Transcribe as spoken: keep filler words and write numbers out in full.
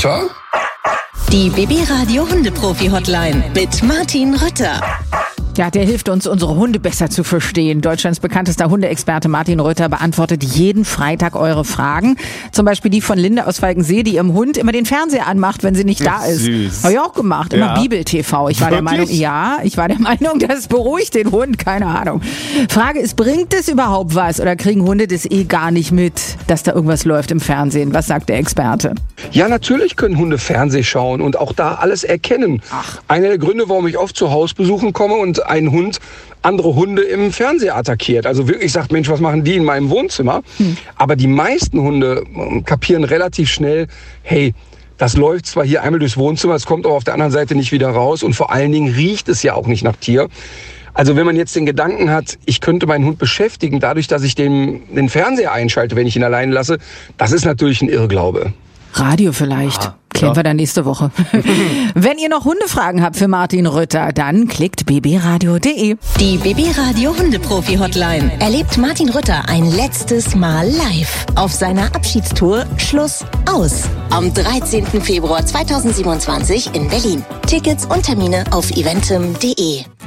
Rütter? Die B B Radio Hundeprofi-Hotline mit Martin Rütter. Ja, der hilft uns, unsere Hunde besser zu verstehen. Deutschlands bekanntester Hundeexperte Martin Rütter beantwortet jeden Freitag eure Fragen. Zum Beispiel die von Linde aus Falkensee, die ihrem Hund immer den Fernseher anmacht, wenn sie nicht da ist. Süß. Habe ich auch gemacht. Immer Ja. Bibel T V. Ich war der Wirklich? Meinung, ja, ich war der Meinung, das beruhigt den Hund. Keine Ahnung. Frage ist, bringt es überhaupt was? Oder kriegen Hunde das eh gar nicht mit, dass da irgendwas läuft im Fernsehen? Was sagt der Experte? Ja, natürlich können Hunde Fernseh schauen und auch da alles erkennen. Ach. Einer der Gründe, warum ich oft zu Hausbesuchen komme und ein Hund andere Hunde im Fernseher attackiert. Also wirklich sagt, Mensch, was machen die in meinem Wohnzimmer? Hm. Aber die meisten Hunde kapieren relativ schnell, hey, das läuft zwar hier einmal durchs Wohnzimmer, es kommt aber auf der anderen Seite nicht wieder raus und vor allen Dingen riecht es ja auch nicht nach Tier. Also wenn man jetzt den Gedanken hat, ich könnte meinen Hund beschäftigen, dadurch, dass ich den, den Fernseher einschalte, wenn ich ihn allein lasse, das ist natürlich ein Irrglaube. Radio vielleicht. Ah, Klären ja. wir dann nächste Woche. Wenn ihr noch Hundefragen habt für Martin Rütter, dann klickt b b radio punkt d e. Die B B Radio Hundeprofi-Hotline. Erlebt Martin Rütter ein letztes Mal live auf seiner Abschiedstour Schluss aus. Am dreizehnten Februar zweitausendsiebenundzwanzig in Berlin. Tickets und Termine auf eventim punkt d e.